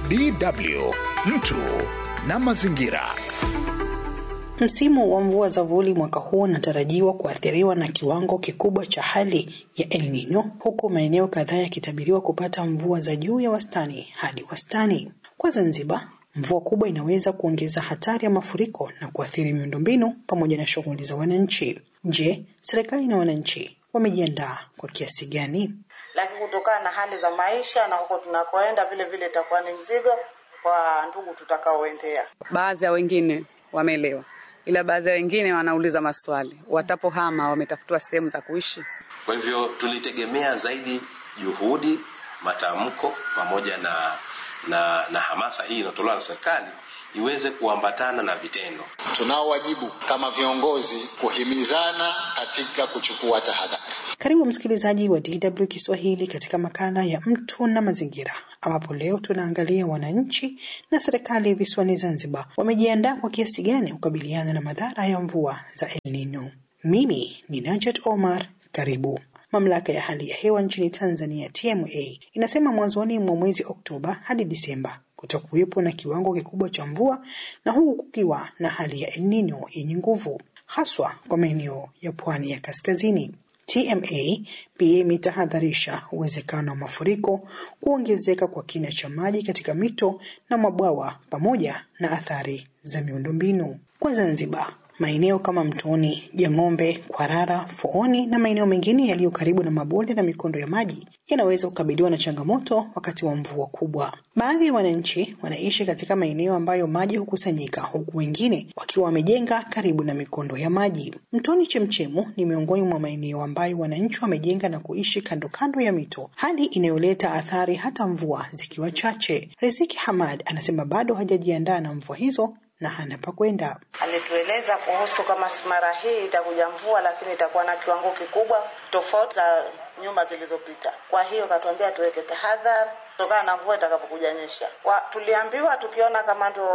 DW, mtu na mazingira. Msimu wa mvua za vuli mwaka huu unatarajiwa kuathiriwa na kiwango kikubwa cha hali ya El Nino, huku maeneo kadhaa yakitabiriwa kupata mvua za juu ya wastani hadi wastani. Kwa Zanzibar, mvua kubwa inaweza kuongeza hatari ya mafuriko na kuathiri miundombinu pamoja na shughuli za wananchi. Je, serikali na wananchi wamejiandaa kwa kiasi gani? Lakini kutokana na hali za maisha na huko tunakoenda vile itakuwa ni mzigo kwa ndugu tutakaoendea. Baadhi ya wengine wameelewa, ila baadhi ya wengine wanauliza maswali. Watapohama wametafutiwa sehemu za kuishi. Kwa hivyo tulitegemea zaidi juhudi, matamko pamoja na hamasa hii inayotolewa na serikali iweze kuambatana na vitendo. Tunao wajibu kama viongozi kuhimizana katika kuchukua tahadhari. Karibu msikilizaji wa DW Kiswahili katika makala ya mtu na mazingira, ambapo leo tunaangalia wananchi na serikali visiwani Zanzibar wamejiandaa kwa kiasi gani kukabiliana na madhara ya mvua za El Nino. Mimi ni Najat Omar, karibu. Mamlaka ya hali ya hewa nchini Tanzania TMA inasema mwanzoni mwa mwezi Oktoba hadi Disemba kutakuwepo na kiwango kikubwa cha mvua, na huku kukiwa na hali ya El Nino yenye nguvu, haswa kwa maeneo ya pwani ya kaskazini. TMA pia imetahadharisha uwezekano wa mafuriko, kuongezeka kwa kina cha maji katika mito na mabwawa pamoja na athari za miundombinu. Kwa Zanzibar, maeneo kama Mtoni, Jang'ombe, Kwarara, Fooni na maeneo mengine yaliyo karibu na mabonde na mikondo ya maji yanaweza kukabiliwa na changamoto wakati wa mvua kubwa. Baadhi ya wananchi wanaishi katika maeneo ambayo maji hukusanyika, huku wengine wakiwa wamejenga karibu na mikondo ya maji. Mtoni Chemchemu ni miongoni mwa maeneo ambayo wananchi wamejenga na kuishi kando ya mito, hali inayoleta athari hata mvua zikiwa chache. Riziki Hamad anasema bado hajajiandaa na mvua hizo na hana pa kwenda. Alitueleza kuhusu kama mara hii itakuja mvua, lakini itakuwa na kiwango kikubwa tofauti za nyumba zilizopita. Kwa hiyo katuambia tuweke tahadhari kutokana na mvua itakapokuja nyesha. Tuliambiwa tukiona kama ndo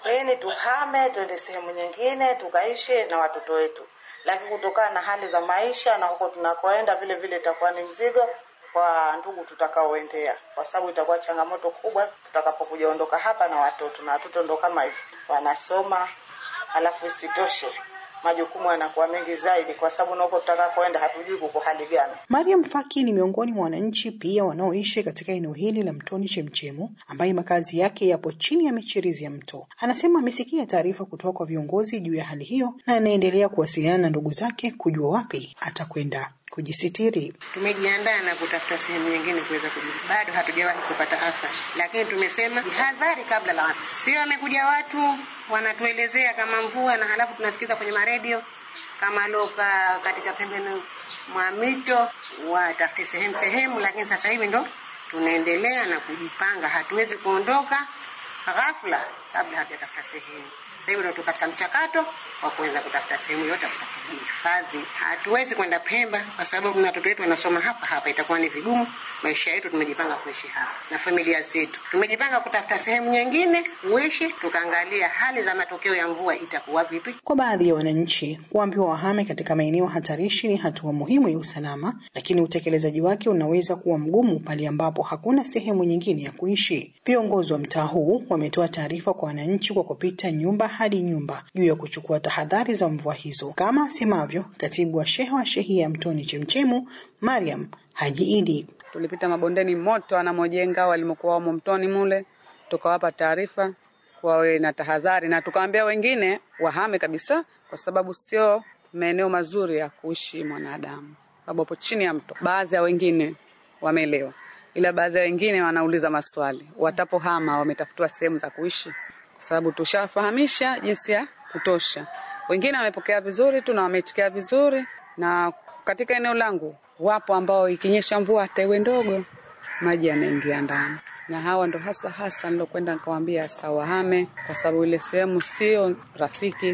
tuhame twende sehemu nyingine tukaishi na watoto wetu, lakini kutokana na hali za maisha na huko tunakoenda vile itakuwa ni mzigo kwa ndugu tutakaoendea, kwa sababu itakuwa changamoto kubwa tutakapokuja ondoka hapa na watoto ndo kama hivi wanasoma, alafu isitoshe majukumu yanakuwa mengi zaidi kwa sababu na huko tutakapoenda hatujui kuko hali gani. Mariam Faki ni miongoni mwa wananchi pia wanaoishi katika eneo hili la Mtoni Chemchemu, ambaye makazi yake yapo chini ya michirizi ya mto. Anasema amesikia taarifa kutoka kwa viongozi juu ya hali hiyo na anaendelea kuwasiliana na ndugu zake kujua wapi atakwenda kujisitiri. Tumejiandaa na kutafuta sehemu nyingine kuweza kujibu. Bado hatujawahi kupata athari, lakini tumesema jihadhari kabla la watu. Sio wamekuja watu wanatuelezea kama mvua na halafu tunasikiza kwenye maredio kama loka katika pembeni mwa mito watafute sehemu, lakini sasa hivi ndo tunaendelea na kujipanga. Hatuwezi kuondoka ghafla kabla hatujatafuta sehemu. Sasa hivi ndo katika mchakato wa kuweza kutafuta sehemu yote ya kuhifadhi. Hatuwezi kwenda Pemba kwa sababu watoto wetu wanasoma hapa, itakuwa ni vigumu. Maisha yetu tumejipanga kuishi hapa na familia zetu. Tumejipanga kutafuta sehemu nyingine kuishi, tukaangalia hali za matokeo ya mvua itakuwa vipi. Kwa baadhi ya wananchi, kuambiwa wahame katika maeneo hatarishi ni hatua muhimu ya usalama, lakini utekelezaji wake unaweza kuwa mgumu pale ambapo hakuna sehemu nyingine ya kuishi. Viongozi wa mtaa huu wametoa taarifa kwa wananchi kwa kupita nyumba hadi nyumba juu ya kuchukua tahadhari za mvua hizo, kama asemavyo katibu wa shehia ya Mtoni Chemchemu, Mariam Haji. Tulipita mabondeni moto anamojenga walimokuwa wamo mtoni mule, tukawapa taarifa wawe na tahadhari na tukawaambia wengine wahame kabisa, kwa sababu sio maeneo mazuri ya kuishi mwanadamu, sababu hapo chini ya mto. Baadhi ya wengine wameelewa, ila baadhi ya wengine wanauliza maswali. Watapohama wametafutiwa sehemu za kuishi, kwa sababu tushafahamisha jinsi ya kutosha. Wengine wamepokea vizuri tu na wametikia vizuri, na katika eneo langu wapo ambao ikinyesha mvua hata iwe ndogo maji yanaingia ndani, na hawa ndo hasa nilokwenda nikawaambia sawa hame, kwa sababu ile sehemu sio rafiki.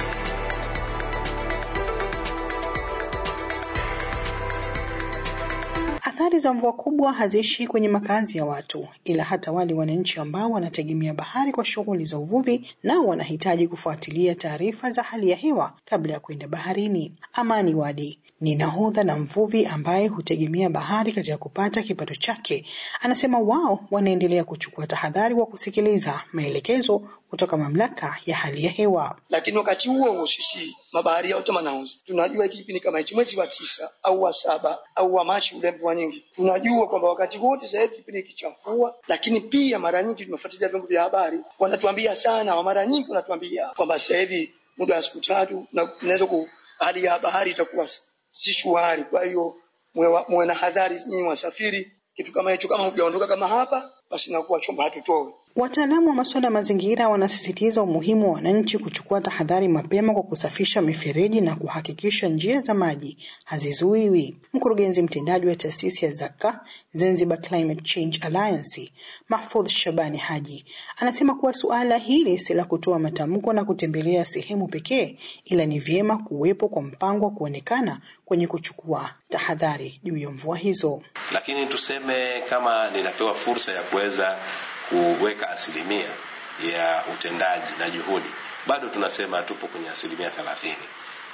Athari za mvua kubwa haziishi kwenye makazi ya watu, ila hata wale wananchi ambao wanategemea bahari kwa shughuli za uvuvi nao wanahitaji kufuatilia taarifa za hali ya hewa kabla ya kwenda baharini. Amani Wadi ni nahodha na mvuvi ambaye hutegemea bahari katika kupata kipato chake. Anasema wao wanaendelea kuchukua tahadhari kwa kusikiliza maelekezo kutoka mamlaka ya hali ya hewa. Lakini wakati huo sisi mabaharia wote manauzi tunajua kipindi kama hichi mwezi wa 9 au wa 7 au wa Machi ule mvua nyingi, tunajua kwamba wakati wote sasa hivi kipindi kichafua. Lakini pia mara nyingi tunafuatilia vyombo vya habari, wanatuambia sana, mara nyingi wanatuambia kwamba sasa hivi muda wa siku 3 na tunaweza hali ya bahari itakuwa si shwari. Kwa hiyo muwe na hadhari nyinyi wasafiri, kitu kama hicho kama hujaondoka kama hapa basi nakuwa chombo hatutoe. Wataalamu wa masuala ya mazingira wanasisitiza umuhimu wa wananchi kuchukua tahadhari mapema kwa kusafisha mifereji na kuhakikisha njia za maji hazizuiwi. Mkurugenzi mtendaji wa taasisi ya Zaka Zanzibar Climate Change Alliance, Mahfoudh Shabani Haji, anasema kuwa suala hili si la kutoa matamko na kutembelea sehemu pekee, ila ni vyema kuwepo kwa mpango wa kuonekana kwenye kuchukua tahadhari juu ya mvua hizo. Lakini tuseme kama ninapewa fursa ya kuweza kuweka asilimia ya utendaji na juhudi, bado tunasema tupo kwenye 30%.